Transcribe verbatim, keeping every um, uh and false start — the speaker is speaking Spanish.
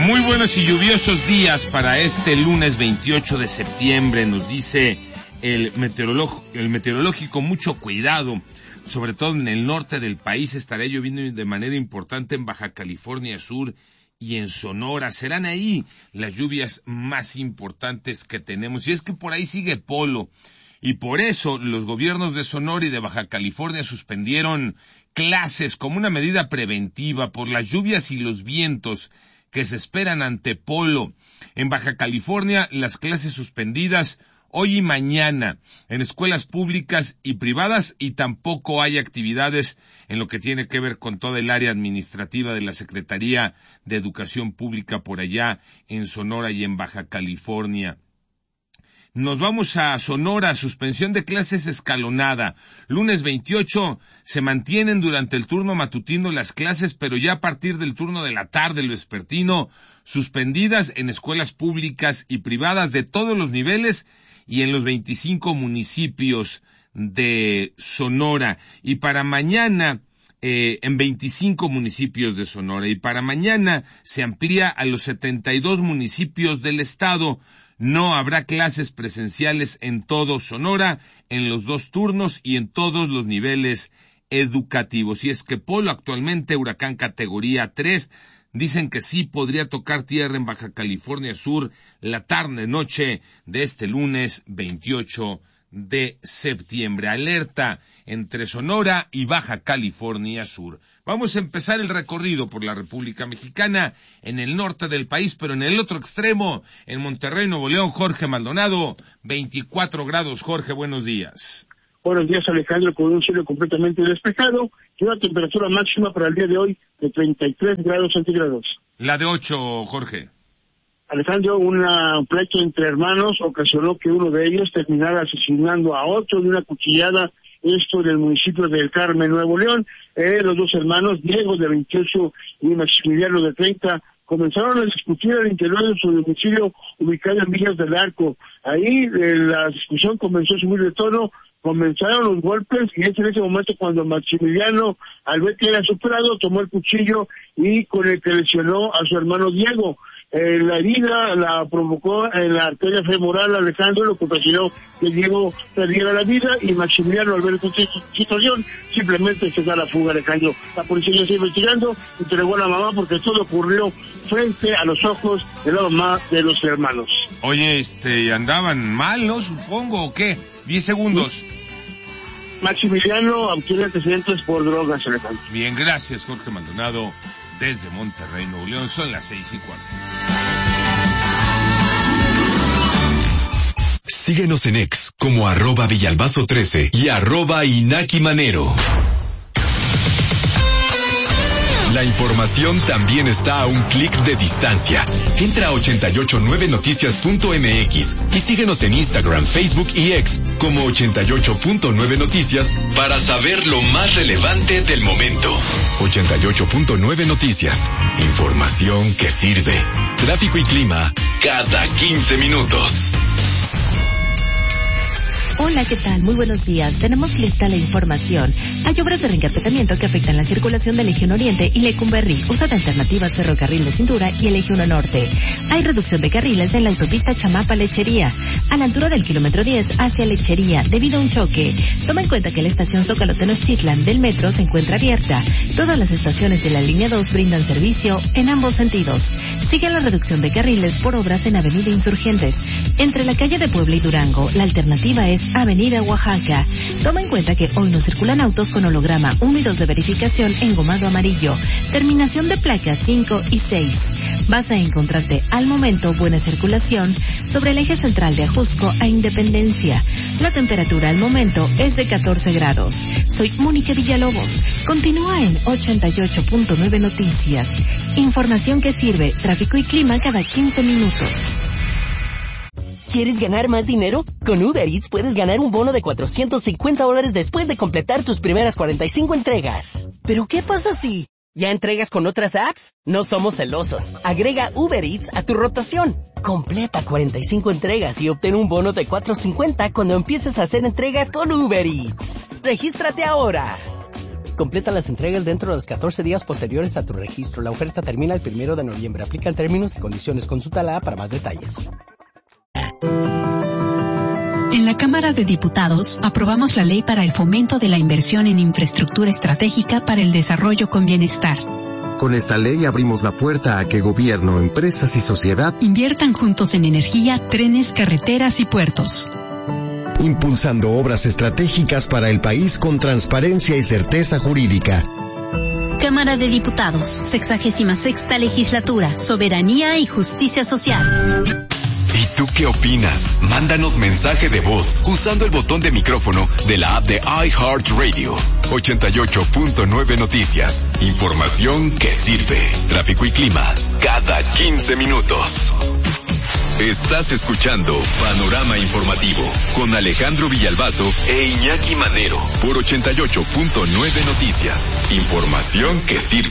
Muy buenos y lluviosos días para este lunes veintiocho de septiembre, nos dice el meteorólogo, el meteorológico, mucho cuidado, sobre todo en el norte del país. Estará lloviendo de manera importante en Baja California Sur y en Sonora. Serán ahí las lluvias más importantes que tenemos, y es que por ahí sigue Polo, y por eso los gobiernos de Sonora y de Baja California suspendieron clases como una medida preventiva por las lluvias y los vientos que se esperan ante Polo. En Baja California, las clases suspendidas hoy y mañana en escuelas públicas y privadas, y tampoco hay actividades en lo que tiene que ver con toda el área administrativa de la Secretaría de Educación Pública por allá en Sonora y en Baja California. Nos vamos a Sonora, suspensión de clases escalonada. Lunes veintiocho se mantienen durante el turno matutino las clases, pero ya a partir del turno de la tarde, el vespertino, suspendidas en escuelas públicas y privadas de todos los niveles y en los veinticinco municipios de Sonora. Y para mañana, eh, en veinticinco municipios de Sonora. Y para mañana se amplía a los setenta y dos municipios del estado. No habrá clases presenciales en todo Sonora, en los dos turnos y en todos los niveles educativos. Y es que Polo, actualmente huracán categoría tres, dicen que sí podría tocar tierra en Baja California Sur la tarde-noche de este lunes veintiocho de septiembre. Alerta entre Sonora y Baja California Sur. Vamos a empezar el recorrido por la República Mexicana, en el norte del país, pero en el otro extremo, en Monterrey, Nuevo León. Jorge Maldonado, veinticuatro grados. Jorge, buenos días. Buenos días, Alejandro, con un cielo completamente despejado y una temperatura máxima para el día de hoy de treinta y tres grados centígrados. La de ocho, Jorge. Alejandro, una pleito entre hermanos ocasionó que uno de ellos terminara asesinando a otro de una cuchillada, esto en el municipio del Carmen, Nuevo León. Eh, los dos hermanos, Diego de veintiocho y Maximiliano de treinta, comenzaron a discutir al interior de su domicilio ubicado en Villas del Arco. Ahí eh, la discusión comenzó a subir de tono, comenzaron los golpes, y es en ese momento cuando Maximiliano, al ver que era superado, tomó el cuchillo y con el que lesionó a su hermano Diego. Eh, la herida la provocó en la arteria femoral, Alejandro, lo que ocasionó que Diego perdiera la vida, y Maximiliano, al ver esta situación, simplemente se da la fuga, Alejandro. La policía ya está investigando, entregó a la mamá porque todo ocurrió frente a los ojos de la mamá de los hermanos. Oye, este, andaban mal, ¿no? Supongo, ¿o qué? Diez segundos. Maximiliano obtiene antecedentes por drogas, Alejandro. Bien, gracias, Jorge Maldonado. Desde Monterrey, Nuevo León, son las seis y cuarto. Síguenos en X como arroba Villalbazo trece y arroba Inaki Manero. La información también está a un clic de distancia. Entra a ochenta y ocho nueve noticias punto m x y síguenos en Instagram, Facebook y X como ochenta y ocho punto nueve noticias para saber lo más relevante del momento. ochenta y ocho punto nueve Noticias. Información que sirve. Tráfico y clima cada quince minutos. Hola, ¿qué tal? Muy buenos días. Tenemos lista la información. Hay obras de reencarpetamiento que afectan la circulación del Eje Oriente y Lecumberri. Usa de alternativas ferrocarril de cintura y el Eje uno Norte. Hay reducción de carriles en la autopista Chamapa-Lechería, a la altura del kilómetro diez hacia Lechería, debido a un choque. Toma en cuenta que la estación Zócalo Tenochtitlan del metro se encuentra abierta. Todas las estaciones de la línea dos brindan servicio en ambos sentidos. Sigue la reducción de carriles por obras en Avenida Insurgentes. Entre la calle de Puebla y Durango, la alternativa es Avenida Oaxaca. Toma en cuenta que hoy no circulan autos con holograma uno y dos de verificación engomado amarillo. Terminación de placas cinco y seis. Vas a encontrarte al momento buena circulación sobre el eje central de Ajusco a Independencia. La temperatura al momento es de catorce grados. Soy Mónica Villalobos. Continúa en ochenta y ocho punto nueve Noticias. Información que sirve. Tráfico y clima cada quince minutos. ¿Quieres ganar más dinero? Con Uber Eats puedes ganar un bono de cuatrocientos cincuenta dólares después de completar tus primeras cuarenta y cinco entregas. ¿Pero qué pasa si ya entregas con otras apps? No somos celosos. Agrega Uber Eats a tu rotación. Completa cuarenta y cinco entregas y obtén un bono de cuatrocientos cincuenta cuando empieces a hacer entregas con Uber Eats. ¡Regístrate ahora! Completa las entregas dentro de los catorce días posteriores a tu registro. La oferta termina el primero de noviembre. Aplican términos y condiciones. Consúltala para más detalles. En la Cámara de Diputados aprobamos la ley para el fomento de la inversión en infraestructura estratégica para el desarrollo con bienestar. Con esta ley abrimos la puerta a que gobierno, empresas y sociedad inviertan juntos en energía, trenes, carreteras y puertos. Impulsando obras estratégicas para el país con transparencia y certeza jurídica. Cámara de Diputados, sexagésima sexta legislatura, soberanía y justicia social. ¿Y tú qué opinas? Mándanos mensaje de voz usando el botón de micrófono de la app de iHeartRadio. ochenta y ocho punto nueve Noticias. Información que sirve. Tráfico y clima cada quince minutos. Estás escuchando Panorama Informativo con Alejandro Villalbazo e Iñaki Manero por ochenta y ocho punto nueve Noticias. Información que sirve.